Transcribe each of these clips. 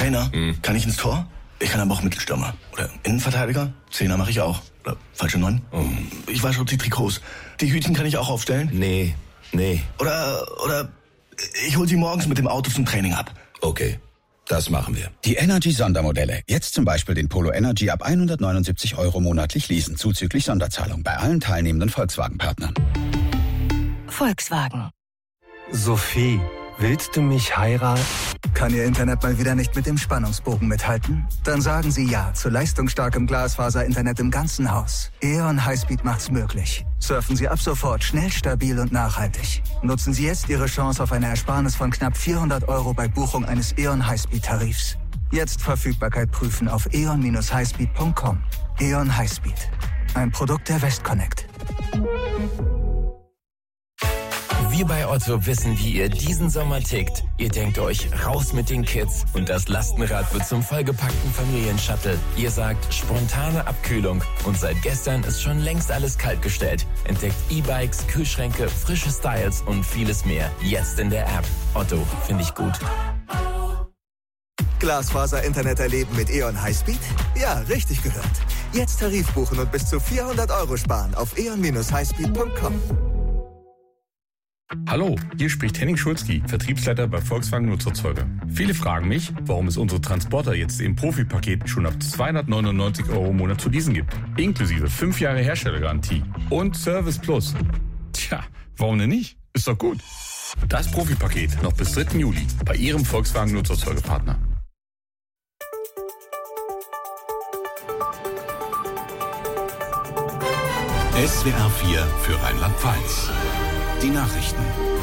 Trainer? Kann ich ins Tor? Ich kann aber auch Mittelstürmer. Oder Innenverteidiger? Zehner mache ich auch. Oder falsche 9? Ich wasche auch die Trikots. Die Hütchen kann ich auch aufstellen? Nee. Oder ich hol sie morgens mit dem Auto zum Training ab. Okay, das machen wir. Die Energy-Sondermodelle. Jetzt zum Beispiel den Polo Energy ab 179 € monatlich leasen, zuzüglich Sonderzahlung bei allen teilnehmenden Volkswagen-Partnern. Volkswagen. Sophie, willst du mich heiraten? Kann Ihr Internet mal wieder nicht mit dem Spannungsbogen mithalten? Dann sagen Sie ja zu leistungsstarkem Glasfaser-Internet im ganzen Haus. E.ON Highspeed macht's möglich. Surfen Sie ab sofort schnell, stabil und nachhaltig. Nutzen Sie jetzt Ihre Chance auf eine Ersparnis von knapp 400 € bei Buchung eines E.ON Highspeed-Tarifs. Jetzt Verfügbarkeit prüfen auf eon-highspeed.com. E.ON Highspeed. Ein Produkt der Westconnect. Wir bei Otto wissen, wie ihr diesen Sommer tickt. Ihr denkt euch, raus mit den Kids und das Lastenrad wird zum vollgepackten Familienshuttle. Ihr sagt, spontane Abkühlung und seit gestern ist schon längst alles kaltgestellt. Entdeckt E-Bikes, Kühlschränke, frische Styles und vieles mehr. Jetzt in der App. Otto, finde ich gut. Glasfaser-Internet erleben mit E.ON Highspeed? Ja, richtig gehört. Jetzt Tarif buchen und bis zu 400 € sparen auf eon-highspeed.com. Hallo, hier spricht Henning Schulzki, Vertriebsleiter bei Volkswagen Nutzerzeuger. Viele fragen mich, warum es unsere Transporter jetzt im Profi-Paket schon ab 299 € im Monat zu leasen gibt. Inklusive 5 Jahre Herstellergarantie und Service Plus. Tja, warum denn nicht? Ist doch gut. Das Profi-Paket noch bis 3. Juli bei Ihrem Volkswagen Nutzerzeugerpartner. SWR 4 für Rheinland-Pfalz. Die Nachrichten.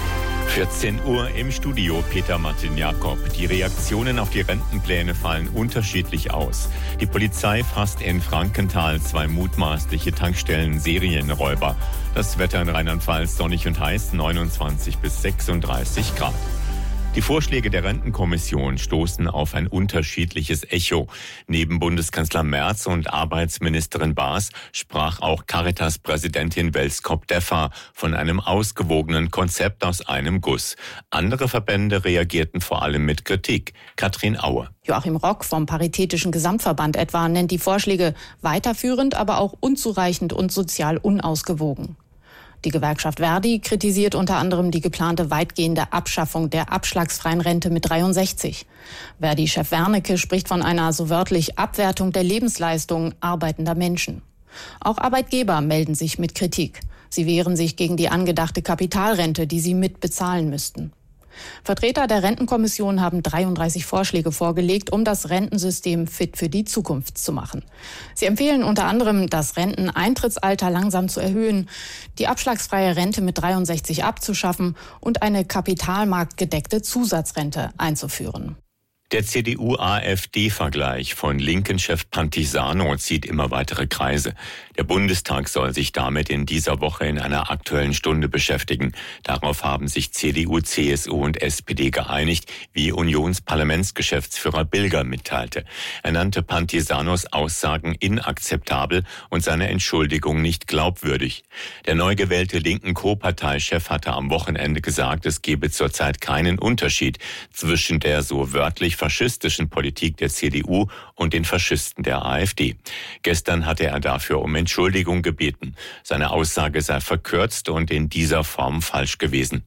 14 Uhr im Studio, Peter Martin-Jakob. Die Reaktionen auf die Rentenpläne fallen unterschiedlich aus. Die Polizei fasst in Frankenthal 2 mutmaßliche Tankstellen-Serienräuber. Das Wetter in Rheinland-Pfalz sonnig und heiß, 29 bis 36 Grad. Die Vorschläge der Rentenkommission stoßen auf ein unterschiedliches Echo. Neben Bundeskanzler Merz und Arbeitsministerin Baas sprach auch Caritas-Präsidentin Welskop-Deffer von einem ausgewogenen Konzept aus einem Guss. Andere Verbände reagierten vor allem mit Kritik. Katrin Aue. Joachim Rock vom Paritätischen Gesamtverband etwa nennt die Vorschläge weiterführend, aber auch unzureichend und sozial unausgewogen. Die Gewerkschaft Verdi kritisiert unter anderem die geplante weitgehende Abschaffung der abschlagsfreien Rente mit 63. Verdi-Chef Wernicke spricht von einer so wörtlich Abwertung der Lebensleistungen arbeitender Menschen. Auch Arbeitgeber melden sich mit Kritik. Sie wehren sich gegen die angedachte Kapitalrente, die sie mit bezahlen müssten. Vertreter der Rentenkommission haben 33 Vorschläge vorgelegt, um das Rentensystem fit für die Zukunft zu machen. Sie empfehlen unter anderem, das Renteneintrittsalter langsam zu erhöhen, die abschlagsfreie Rente mit 63 abzuschaffen und eine kapitalmarktgedeckte Zusatzrente einzuführen. Der CDU-AfD-Vergleich von Linken-Chef Pantisano zieht immer weitere Kreise. Der Bundestag soll sich damit in dieser Woche in einer Aktuellen Stunde beschäftigen. Darauf haben sich CDU, CSU und SPD geeinigt, wie Unionsparlamentsgeschäftsführer Bilger mitteilte. Er nannte Pantisanos Aussagen inakzeptabel und seine Entschuldigung nicht glaubwürdig. Der neu gewählte linken Co-Parteichef hatte am Wochenende gesagt, es gebe zurzeit keinen Unterschied zwischen der so wörtlich faschistischen Politik der CDU und den Faschisten der AfD. Gestern hatte er dafür um Entschuldigung gebeten. Seine Aussage sei verkürzt und in dieser Form falsch gewesen.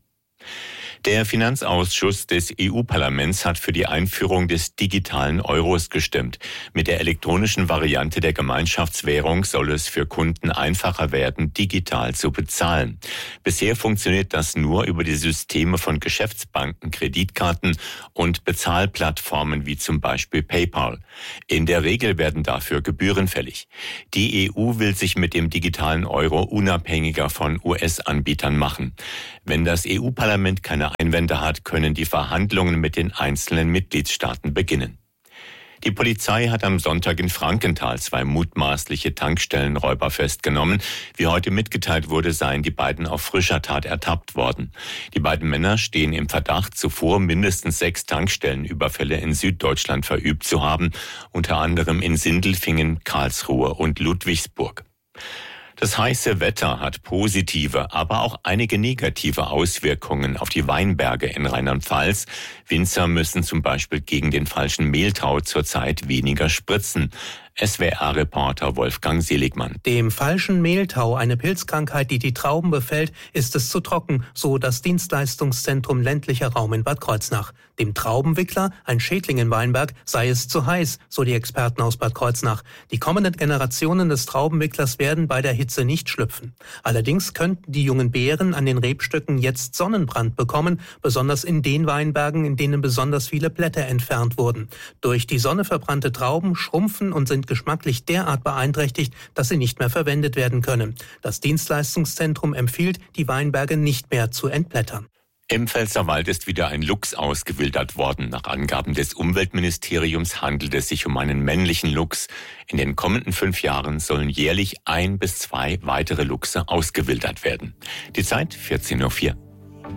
Der Finanzausschuss des EU-Parlaments hat für die Einführung des digitalen Euros gestimmt. Mit der elektronischen Variante der Gemeinschaftswährung soll es für Kunden einfacher werden, digital zu bezahlen. Bisher funktioniert das nur über die Systeme von Geschäftsbanken, Kreditkarten und Bezahlplattformen wie zum Beispiel PayPal. In der Regel werden dafür Gebühren fällig. Die EU will sich mit dem digitalen Euro unabhängiger von US-Anbietern machen. Wenn das EU-Parlament keine Einwände hat, können die Verhandlungen mit den einzelnen Mitgliedstaaten beginnen. Die Polizei hat am Sonntag in Frankenthal 2 mutmaßliche Tankstellenräuber festgenommen. Wie heute mitgeteilt wurde, seien die beiden auf frischer Tat ertappt worden. Die beiden Männer stehen im Verdacht, zuvor mindestens 6 Tankstellenüberfälle in Süddeutschland verübt zu haben, unter anderem in Sindelfingen, Karlsruhe und Ludwigsburg. Das heiße Wetter hat positive, aber auch einige negative Auswirkungen auf die Weinberge in Rheinland-Pfalz. Winzer müssen zum Beispiel gegen den falschen Mehltau zurzeit weniger spritzen. SWR-Reporter Wolfgang Seligmann. Dem falschen Mehltau, eine Pilzkrankheit, die die Trauben befällt, ist es zu trocken, so das Dienstleistungszentrum ländlicher Raum in Bad Kreuznach. Dem Traubenwickler, ein Schädling im Weinberg, sei es zu heiß, so die Experten aus Bad Kreuznach. Die kommenden Generationen des Traubenwicklers werden bei der Hitze nicht schlüpfen. Allerdings könnten die jungen Beeren an den Rebstöcken jetzt Sonnenbrand bekommen, besonders in den Weinbergen, in denen besonders viele Blätter entfernt wurden. Durch die Sonne verbrannte Trauben schrumpfen und sind geschmacklich derart beeinträchtigt, dass sie nicht mehr verwendet werden können. Das Dienstleistungszentrum empfiehlt, die Weinberge nicht mehr zu entblättern. Im Pfälzerwald ist wieder ein Luchs ausgewildert worden. Nach Angaben des Umweltministeriums handelt es sich um einen männlichen Luchs. In den kommenden 5 Jahren sollen jährlich 1 bis 2 weitere Luchse ausgewildert werden. Die Zeit 14:04 Uhr.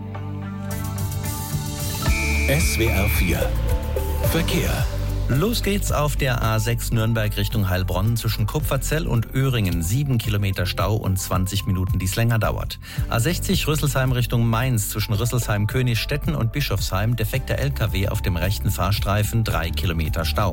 SWR 4 Verkehr. Los geht's auf der A6 Nürnberg Richtung Heilbronn zwischen Kupferzell und Öhringen. 7 Kilometer Stau und 20 Minuten, die es länger dauert. A60 Rüsselsheim Richtung Mainz zwischen Rüsselsheim, Königstetten und Bischofsheim. Defekter LKW auf dem rechten Fahrstreifen, 3 Kilometer Stau.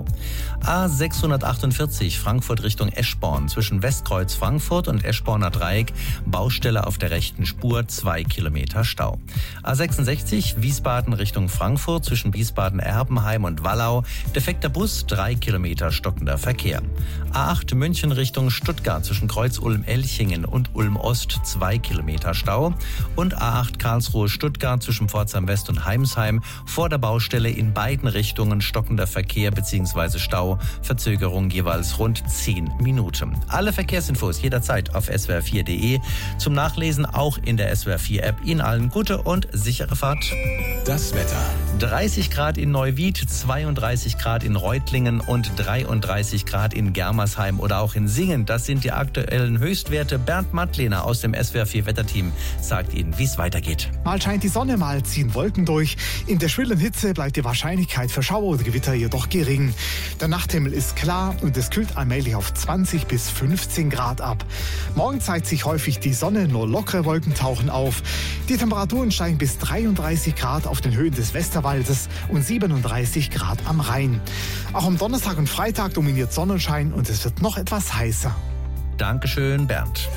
A648 Frankfurt Richtung Eschborn zwischen Westkreuz Frankfurt und Eschborner Dreieck. Baustelle auf der rechten Spur, 2 Kilometer Stau. A66 Wiesbaden Richtung Frankfurt zwischen Wiesbaden-Erbenheim und Wallau. Defekter Bus, 3 Kilometer stockender Verkehr. A8 München Richtung Stuttgart zwischen Kreuz-Ulm-Elchingen und Ulm-Ost, 2 Kilometer Stau. Und A8 Karlsruhe-Stuttgart zwischen Pforzheim West und Heimsheim. Vor der Baustelle in beiden Richtungen stockender Verkehr bzw. Stau. Verzögerung jeweils rund 10 Minuten. Alle Verkehrsinfos jederzeit auf swr4.de. Zum Nachlesen auch in der SWR4-App. Ihnen allen gute und sichere Fahrt. Das Wetter. 30 Grad in Neuwied, 32 Grad in Reutlingen und 33 Grad in Germersheim oder auch in Singen. Das sind die aktuellen Höchstwerte. Bernd Mattlehner aus dem SWR4-Wetterteam sagt Ihnen, wie es weitergeht. Mal scheint die Sonne, mal ziehen Wolken durch. In der schwülen Hitze bleibt die Wahrscheinlichkeit für Schauer oder Gewitter jedoch gering. Der Nachthimmel ist klar und es kühlt allmählich auf 20 bis 15 Grad ab. Morgen zeigt sich häufig die Sonne, nur lockere Wolken tauchen auf. Die Temperaturen steigen bis 33 Grad auf den Höhen des Westerwaldes und 37 Grad am Rhein. Auch am Donnerstag und Freitag dominiert Sonnenschein und es wird noch etwas heißer. Dankeschön, Bernd.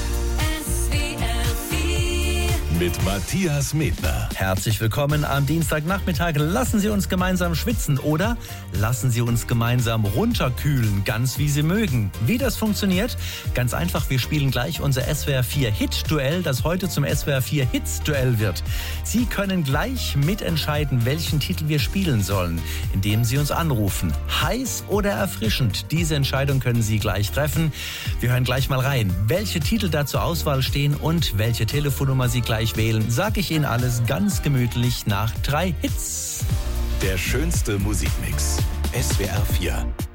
Mit Matthias Medner. Herzlich willkommen am Dienstagnachmittag. Lassen Sie uns gemeinsam schwitzen oder lassen Sie uns gemeinsam runterkühlen, ganz wie Sie mögen. Wie das funktioniert? Ganz einfach, wir spielen gleich unser SWR4-Hit-Duell, das heute zum SWR4-Hits-Duell wird. Sie können gleich mitentscheiden, welchen Titel wir spielen sollen, indem Sie uns anrufen. Heiß oder erfrischend? Diese Entscheidung können Sie gleich treffen. Wir hören gleich mal rein, welche Titel da zur Auswahl stehen und welche Telefonnummer Sie gleich wählen, sage ich Ihnen alles ganz gemütlich nach 3 Hits. Der schönste Musikmix. SWR 4